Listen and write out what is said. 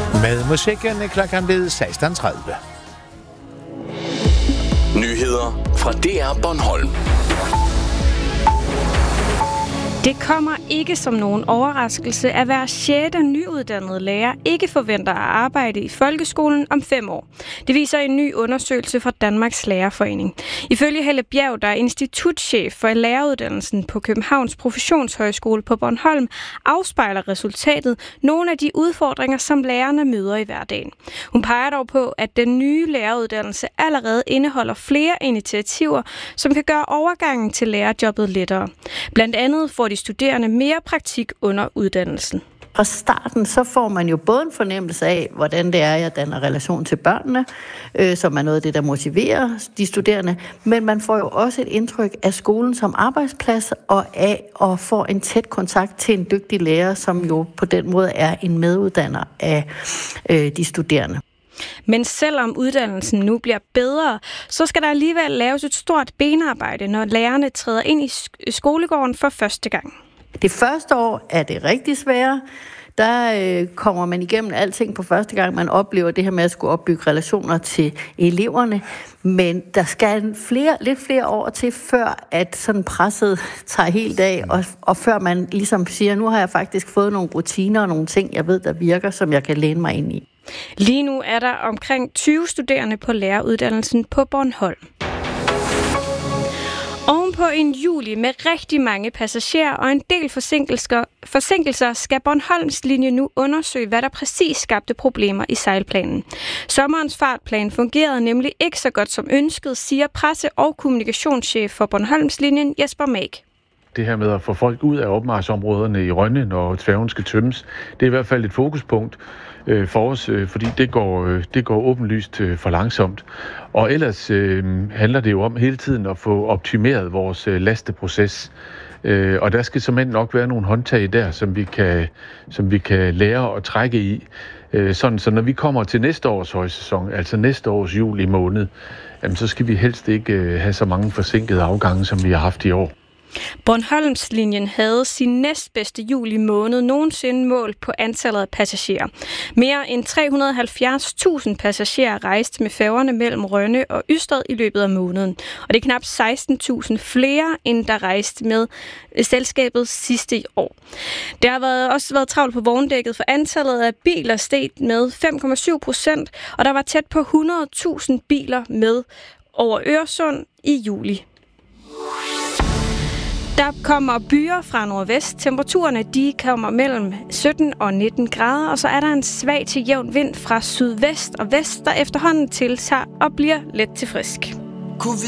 Med musikken er klokken blevet 16:30. Nyheder fra DR Bornholm. Det kommer ikke som nogen overraskelse, at hver 6. nyuddannede lærer ikke forventer at arbejde i folkeskolen om 5 år. Det viser en ny undersøgelse fra Danmarks Lærerforening. Ifølge Helle Bjerg, der er institutschef for læreruddannelsen på Københavns Professionshøjskole på Bornholm, afspejler resultatet nogle af de udfordringer, som lærerne møder i hverdagen. Hun peger dog på, at den nye læreruddannelse allerede indeholder flere initiativer, som kan gøre overgangen til lærerjobbet lettere. Blandt andet får de studerende mere praktik under uddannelsen. Fra starten så får man jo både en fornemmelse af, hvordan det er, jeg danner relation til børnene, som er noget af det, der motiverer de studerende, men man får jo også et indtryk af skolen som arbejdsplads, og af at få en tæt kontakt til en dygtig lærer, som jo på den måde er en meduddanner af de studerende. Men selvom uddannelsen nu bliver bedre, så skal der alligevel laves et stort benarbejde, når lærerne træder ind i skolegården for første gang. Det første år er det rigtig svære. Der kommer man igennem alting på første gang. Man oplever det her med at skulle opbygge relationer til eleverne. Men der skal lidt flere år til, før at sådan presset tager helt af, og før man ligesom siger, nu har jeg faktisk fået nogle rutiner og nogle ting, jeg ved, der virker, som jeg kan læne mig ind i. Lige nu er der omkring 20 studerende på læreruddannelsen på Bornholm. Ovenpå en juli med rigtig mange passagerer og en del forsinkelser skal Bornholms linje nu undersøge, hvad der præcis skabte problemer i sejlplanen. Sommerens fartplan fungerede nemlig ikke så godt som ønsket, siger presse- og kommunikationschef for Bornholms linjen Jesper Mag. Det her med at få folk ud af opmarchområderne i Rønne, når færgen skal tømmes, det er i hvert fald et fokuspunkt for os, fordi det går åbenlyst for langsomt. Og ellers handler det jo om hele tiden at få optimeret vores lasteproces. Og der skal simpelthen nok være nogle håndtag der, som vi kan lære at trække i. Sådan, så når vi kommer til næste års højsæson, altså næste års juli måned, så skal vi helst ikke have så mange forsinkede afgange, som vi har haft i år. Bornholmslinjen havde sin næstbedste juli måned nogensinde målt på antallet af passagerer. Mere end 370.000 passagerer rejste med færgerne mellem Rønne og Ystad i løbet af måneden. Og det er knap 16.000 flere, end der rejste med selskabet sidste år. Der har også været travlt på vogndækket, for antallet af biler steg med 5,7%, og der var tæt på 100.000 biler med over Øresund i juli. Der kommer byger fra nordvest. Temperaturerne de kommer mellem 17 og 19 grader, og så er der en svag til jævn vind fra sydvest og vest, der efterhånden tiltager og bliver let til frisk.